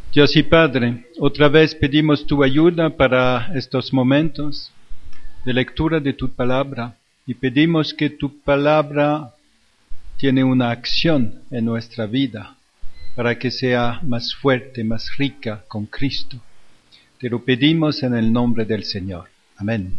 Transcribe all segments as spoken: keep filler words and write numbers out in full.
Dios y Padre, otra vez pedimos tu ayuda para estos momentos de lectura de tu palabra y pedimos que tu palabra tiene una acción en nuestra vida para que sea más fuerte, más rica con Cristo. Te lo pedimos en el nombre del Señor. Amén.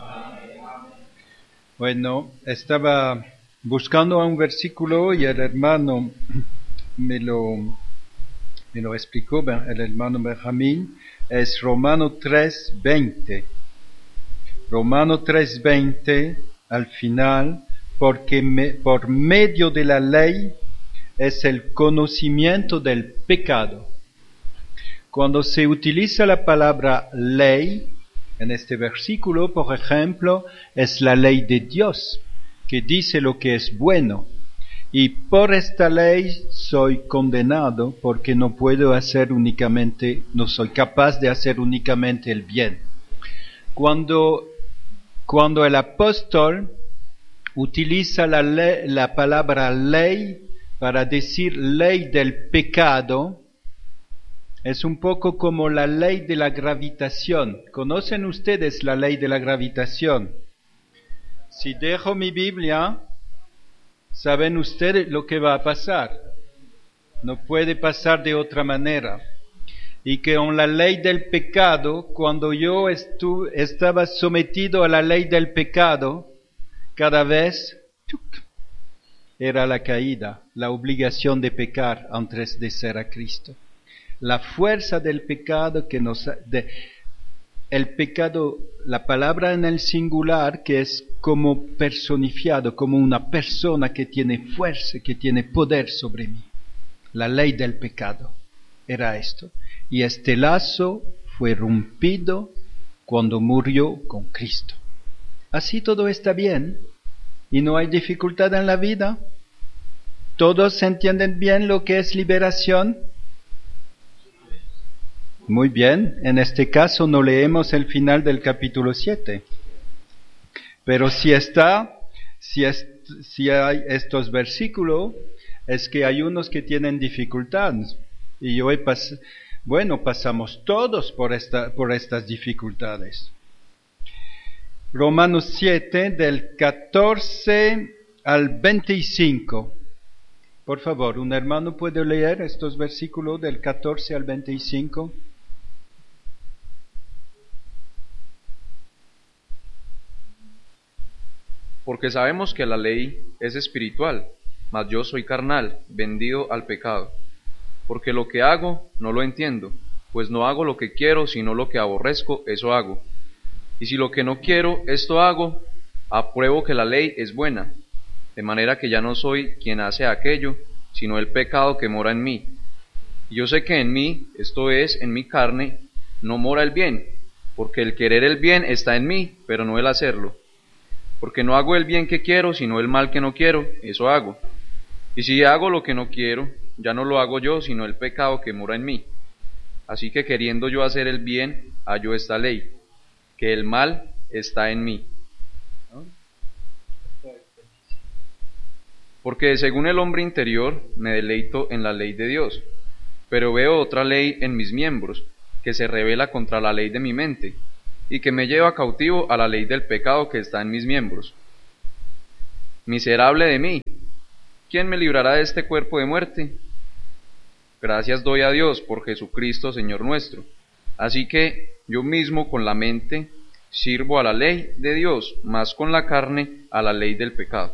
Bueno, estaba buscando un versículo y el hermano me lo... me lo explicó el hermano Benjamín, es Romano tres veinte. Romano tres veinte, al final, porque me, por medio de la ley es el conocimiento del pecado. Cuando se utiliza la palabra ley, en este versículo, por ejemplo, es la ley de Dios, que dice lo que es bueno. Y por esta ley soy condenado porque no puedo hacer únicamente, no soy capaz de hacer únicamente el bien. Cuando, cuando el apóstol utiliza la, ley, la palabra ley para decir ley del pecado, es un poco como la ley de la gravitación. ¿Conocen ustedes la ley de la gravitación? Si dejo mi Biblia, ¿saben ustedes lo que va a pasar? No puede pasar de otra manera. Y que con la ley del pecado, cuando yo estuve, estaba sometido a la ley del pecado, cada vez ¡tuc!, era la caída, la obligación de pecar antes de ser a Cristo. La fuerza del pecado que nos... De, el pecado, la palabra en el singular, que es como personificado, como una persona que tiene fuerza, que tiene poder sobre mí. La ley del pecado era esto. Y este lazo fue rompido cuando murió con Cristo. Así todo está bien y no hay dificultad en la vida. ¿Todos entienden bien lo que es liberación? Muy bien, en este caso no leemos el final del capítulo siete. Pero si está, si, es, si hay estos versículos, es que hay unos que tienen dificultades. Y hoy, pas, bueno, pasamos todos por, esta, por estas dificultades. Romanos siete, del catorce al veinticinco. Por favor, un hermano puede leer estos versículos del catorce al veinticinco. Porque sabemos que la ley es espiritual, mas yo soy carnal, vendido al pecado. Porque lo que hago no lo entiendo, pues no hago lo que quiero, sino lo que aborrezco, eso hago. Y si lo que no quiero, esto hago, apruebo que la ley es buena, de manera que ya no soy quien hace aquello, sino el pecado que mora en mí. Y yo sé que en mí, esto es, en mi carne, no mora el bien, porque el querer el bien está en mí, pero no el hacerlo. Porque no hago el bien que quiero, sino el mal que no quiero, eso hago. Y si hago lo que no quiero, ya no lo hago yo, sino el pecado que mora en mí. Así que queriendo yo hacer el bien, hallo esta ley, que el mal está en mí. Porque según el hombre interior, me deleito en la ley de Dios, pero veo otra ley en mis miembros, que se rebela contra la ley de mi mente, y que me lleva cautivo a la ley del pecado que está en mis miembros. Miserable de mí, ¿quién me librará de este cuerpo de muerte? Gracias doy a Dios por Jesucristo, Señor nuestro. Así que yo mismo con la mente sirvo a la ley de Dios, mas con la carne a la ley del pecado.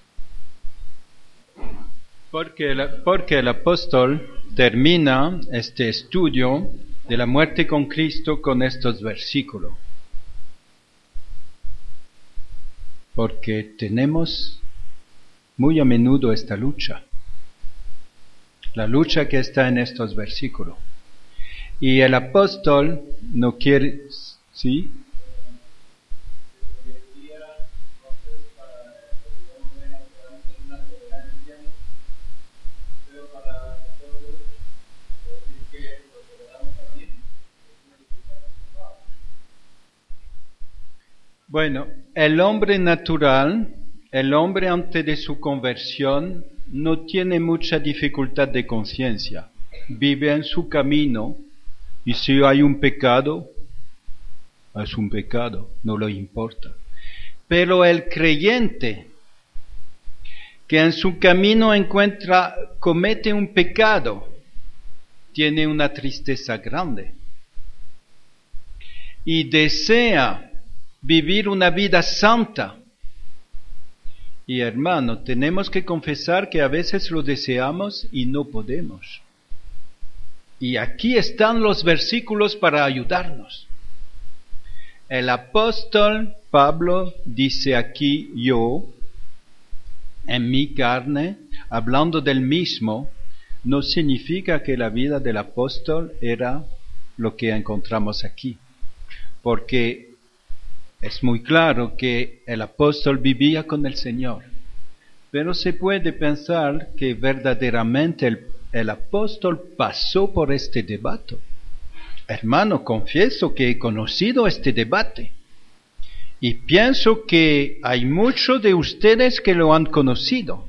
Porque el, porque el apóstol termina este estudio de la muerte con Cristo con estos versículos. Porque tenemos muy a menudo esta lucha, la lucha que está en estos versículos. Y el apóstol no quiere, ¿sí? Bueno, el hombre natural, el hombre antes de su conversión, no tiene mucha dificultad de conciencia. vive en su camino y si hay un pecado, es un pecado, no le importa. Pero el creyente que en su camino encuentra, comete un pecado, tiene una tristeza grande y desea vivir una vida santa. Y hermano, tenemos que confesar que a veces lo deseamos y no podemos. Y aquí están los versículos para ayudarnos. El apóstol Pablo dice aquí, yo, en mi carne, hablando del mismo, no significa que la vida del apóstol era lo que encontramos aquí. Porque es muy claro que el apóstol vivía con el Señor. Pero se puede pensar que verdaderamente el, el apóstol pasó por este debate. Hermano, confieso que he conocido este debate. Y pienso que hay muchos de ustedes que lo han conocido.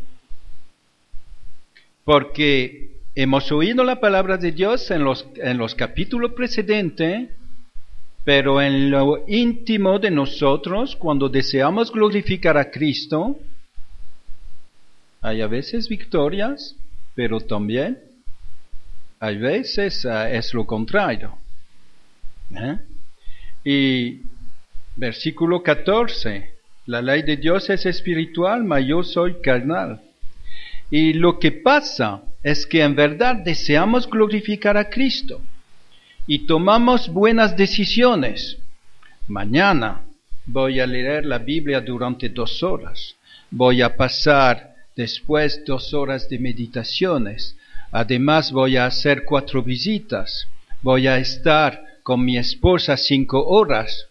Porque hemos oído la palabra de Dios en los, en los capítulos precedentes, pero en lo íntimo de nosotros, cuando deseamos glorificar a Cristo, hay a veces victorias, pero también hay veces uh, es lo contrario. ¿Eh? Y versículo catorce, la ley de Dios es espiritual, mas yo soy carnal. Y lo que pasa es que en verdad deseamos glorificar a Cristo y tomamos buenas decisiones. Mañana voy a leer la Biblia durante dos horas. Voy a pasar después dos horas de meditaciones. Además voy a hacer cuatro visitas. Voy a estar con mi esposa cinco horas.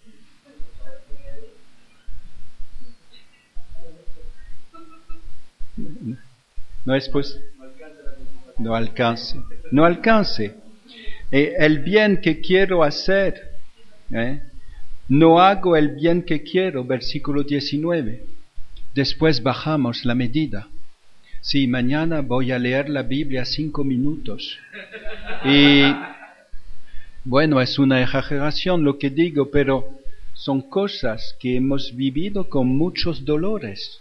No es pues, no alcance, no alcance. Eh, el bien que quiero hacer, eh, no hago el bien que quiero, versículo diecinueve. Después bajamos la medida. Sí, mañana voy a leer la Biblia cinco minutos. Y bueno, es una exageración lo que digo, pero son cosas que hemos vivido con muchos dolores.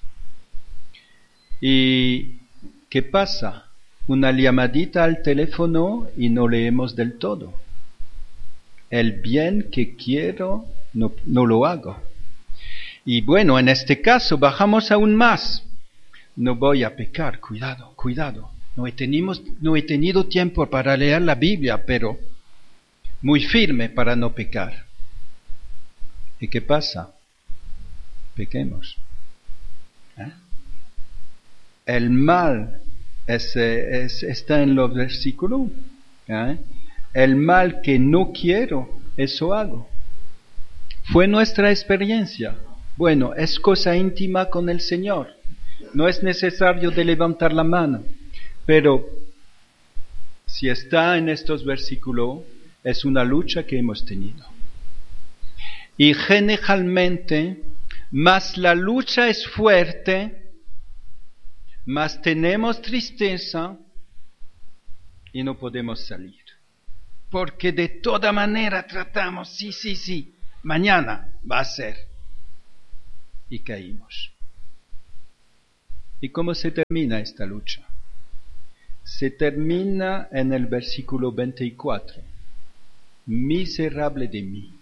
¿Y qué pasa? Una llamadita al teléfono y no leemos del todo. El bien que quiero no, no lo hago. Y bueno, en este caso bajamos aún más. No voy a pecar, cuidado, cuidado. No he tenido, no he tenido tiempo para leer la Biblia, pero muy firme para no pecar. ¿Y qué pasa? Pequemos. ¿Eh? El mal es, es, está en los versículos. ¿Eh? El mal que no quiero, eso hago. Fue nuestra experiencia. Bueno, es cosa íntima con el Señor. No es necesario de levantar la mano. Pero si está en estos versículos, es una lucha que hemos tenido. Y generalmente, más la lucha es fuerte, más tenemos tristeza y no podemos salir. Porque de toda manera tratamos, sí, sí, sí, mañana va a ser. Y caímos. ¿Y cómo se termina esta lucha? Se termina en el versículo veinticuatro. Miserable de mí.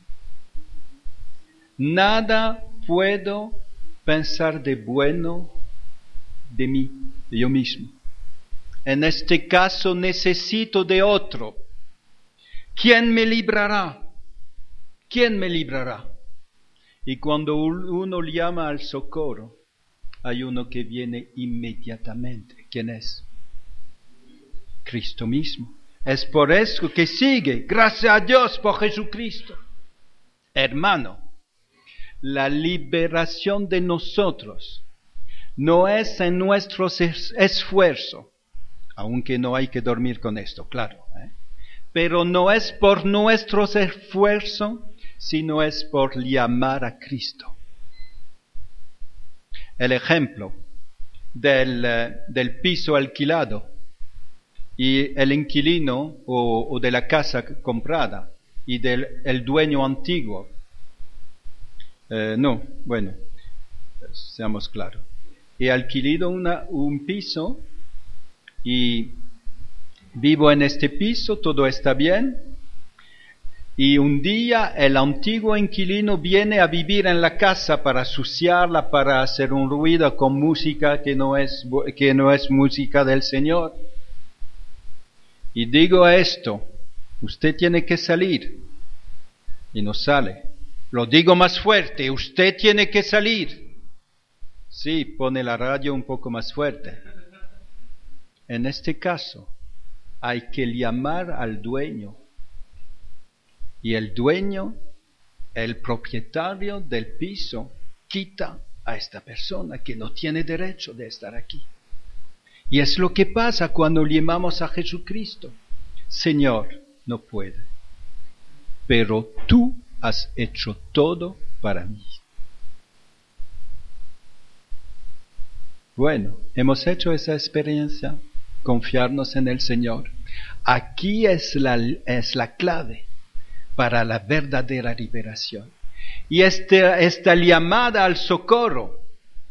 Nada puedo pensar de bueno de mí, de yo mismo. En este caso necesito de otro. ¿Quién me librará? ¿Quién me librará? Y cuando uno llama al socorro, hay uno que viene inmediatamente. ¿Quién es? Cristo mismo. Es por eso que sigue. Gracias a Dios por Jesucristo. Hermano, la liberación de nosotros no es en nuestro esfuerzo, aunque no hay que dormir con esto, claro. ¿eh? Pero no es por nuestro esfuerzo, sino es por llamar a Cristo. El ejemplo del, del piso alquilado. y el inquilino o, o de la casa comprada y del el dueño antiguo. Eh, no, bueno, seamos claros. He alquilado una, un piso y vivo en este piso, todo está bien, y un día el antiguo inquilino viene a vivir en la casa para suciarla, para hacer un ruido con música que no es, que no es música del Señor. Y digo esto, usted tiene que salir, y no sale. Lo digo más fuerte, usted tiene que salir. Sí, pone la radio un poco más fuerte. En este caso, hay que llamar al dueño. Y el dueño, el propietario del piso, quita a esta persona que no tiene derecho de estar aquí. Y es lo que pasa cuando llamamos a Jesucristo. Señor, no puede, pero tú has hecho todo para mí. Bueno, hemos hecho esa experiencia, confiarnos en el Señor. Aquí es la, es la clave para la verdadera liberación. Y este, esta llamada al socorro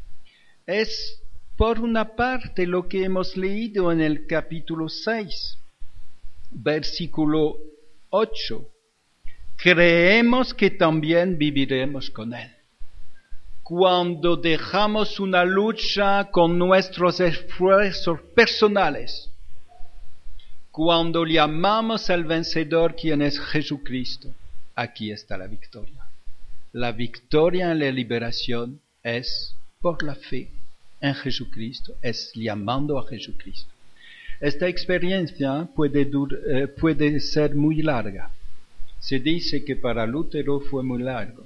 es, por una parte, lo que hemos leído en el capítulo seis, versículo ocho. Creemos que también viviremos con Él. Cuando dejamos una lucha con nuestros esfuerzos personales, cuando llamamos al vencedor, quien es Jesucristo, aquí está la victoria. La victoria en la liberación es por la fe en Jesucristo, es llamando a Jesucristo. Esta experiencia puede, dur- eh, puede ser muy larga. Se dice que para Lutero fue muy largo,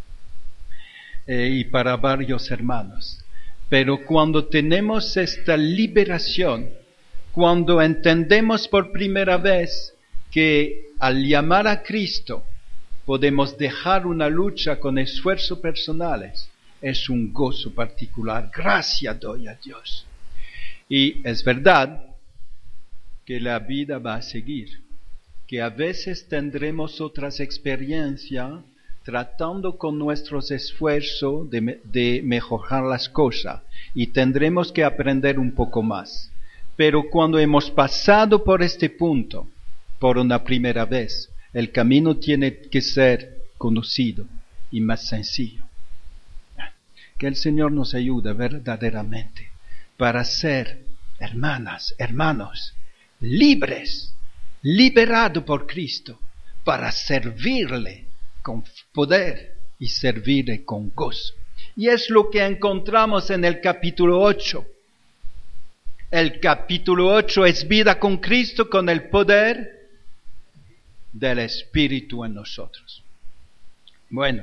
eh, y para varios hermanos. Pero cuando tenemos esta liberación, cuando entendemos por primera vez que al llamar a Cristo podemos dejar una lucha con esfuerzos personales, es un gozo particular. Gracias doy a Dios. Y es verdad que la vida va a seguir, que a veces tendremos otras experiencias tratando con nuestros esfuerzos de, de mejorar las cosas, y tendremos que aprender un poco más. Pero cuando hemos pasado por este punto, por una primera vez, el camino tiene que ser conocido y más sencillo. Que el Señor nos ayude verdaderamente para ser hermanas, hermanos, libres, liberados por Cristo, para servirle con poder y servirle con gozo. Y es lo que encontramos en el capítulo ocho. El capítulo ocho es vida con Cristo, con el poder del Espíritu en nosotros. Bueno,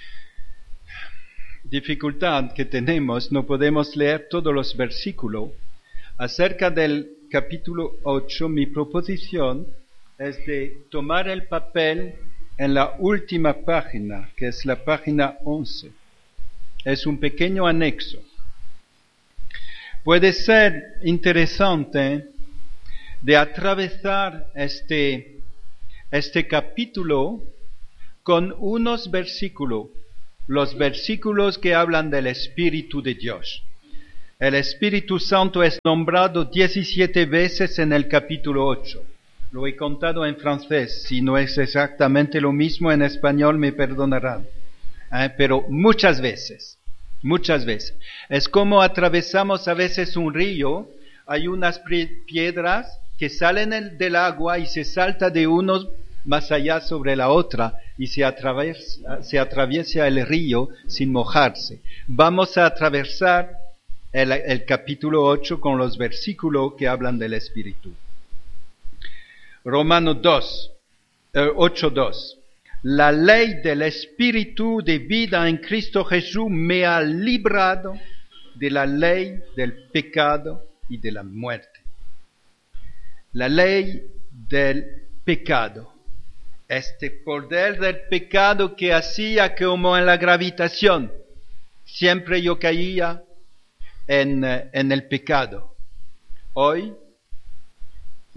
dificultad que tenemos, no podemos leer todos los versículos. Acerca del capítulo ocho, mi proposición es de tomar el papel en la última página, que es la página once. Es un pequeño anexo. Puede ser interesante de atravesar este, este capítulo con unos versículos, los versículos que hablan del Espíritu de Dios. El Espíritu Santo es nombrado diecisiete veces en el capítulo ocho. Lo he contado en francés, si no es exactamente lo mismo en español me perdonarán. Eh, pero muchas veces, muchas veces. Es como atravesamos a veces un río, hay unas piedras que salen el, del agua y se salta de uno más allá sobre la otra y se atraviesa, se atraviesa el río sin mojarse. Vamos a atravesar el, el capítulo ocho con los versículos que hablan del Espíritu. Romanos dos, eh, ocho dos. La ley del Espíritu de vida en Cristo Jesús me ha librado de la ley del pecado y de la muerte. La ley del pecado. Este poder del pecado que hacía como en la gravitación. Siempre yo caía en, en el pecado. Hoy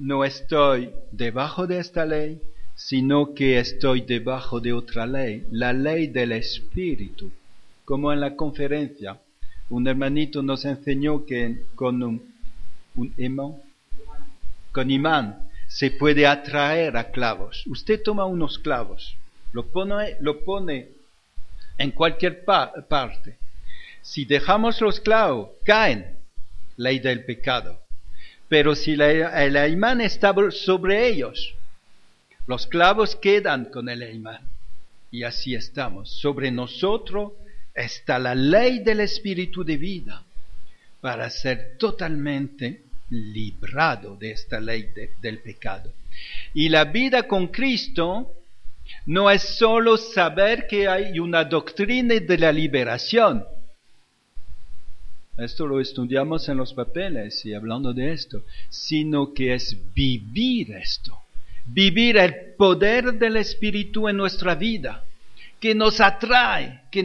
no estoy debajo de esta ley, sino que estoy debajo de otra ley, la ley del Espíritu. Como en la conferencia, un hermanito nos enseñó que con un, un imán, con imán, se puede atraer a clavos. Usted toma unos clavos, lo pone, lo pone en cualquier pa- parte. Si dejamos los clavos, caen, ley del pecado. Pero si la, el imán está sobre ellos, los clavos quedan con el imán. Y así estamos. Sobre nosotros está la ley del Espíritu de vida para ser totalmente librado de esta ley de, del pecado. Y la vida con Cristo no es solo saber que hay una doctrina de la liberación. Esto lo estudiamos en los papeles y hablando de esto, sino que es vivir esto, vivir el poder del Espíritu en nuestra vida, que nos atrae, que